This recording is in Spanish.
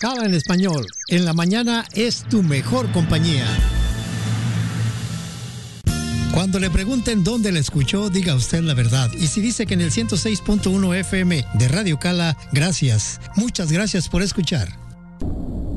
Cala en Español, en la mañana es tu mejor compañía. Cuando le pregunten dónde la escuchó, diga usted la verdad. Y si dice que en el 106.1 FM de Radio Cala, gracias. Muchas gracias por escuchar.